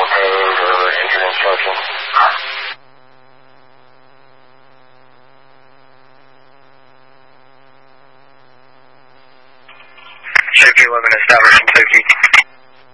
paid or entered instructions? Shaky 11 established in safety.